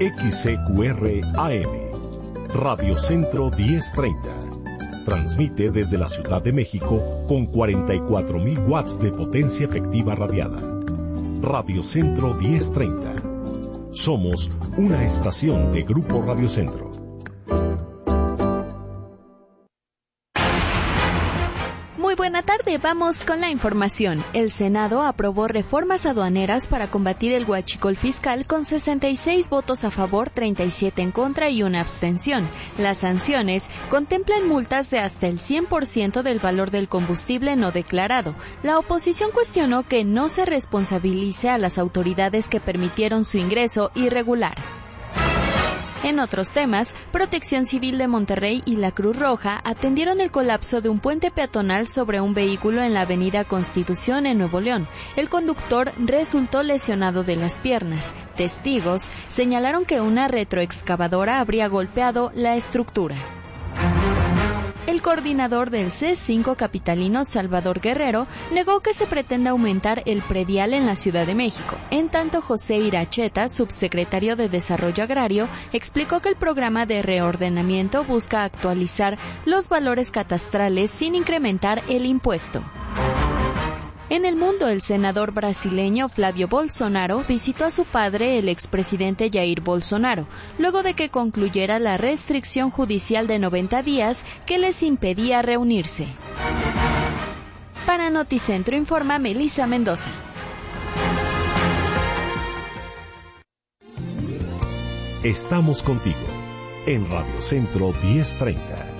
XCQR AM, Radio Centro 1030. Transmite desde la Ciudad de México con 44,000 watts de potencia efectiva radiada. Radio Centro 1030. Somos una estación de Grupo Radio Centro. Muy buena tarde, vamos con la información. El Senado aprobó reformas aduaneras para combatir el huachicol fiscal con 66 votos a favor, 37 en contra y una abstención. Las sanciones contemplan multas de hasta el 100% del valor del combustible no declarado. La oposición cuestionó que no se responsabilice a las autoridades que permitieron su ingreso irregular. En otros temas, Protección Civil de Monterrey y la Cruz Roja atendieron el colapso de un puente peatonal sobre un vehículo en la avenida Constitución en Nuevo León. El conductor resultó lesionado de las piernas. Testigos señalaron que una retroexcavadora habría golpeado la estructura. El coordinador del C5 capitalino, Salvador Guerrero, negó que se pretenda aumentar el predial en la Ciudad de México. En tanto, José Iracheta, subsecretario de Desarrollo Agrario, explicó que el programa de reordenamiento busca actualizar los valores catastrales sin incrementar el impuesto. En el mundo, el senador brasileño Flávio Bolsonaro visitó a su padre, el expresidente Jair Bolsonaro, luego de que concluyera la restricción judicial de 90 días que les impedía reunirse. Para Noticentro informa Melissa Mendoza. Estamos contigo en Radio Centro 1030.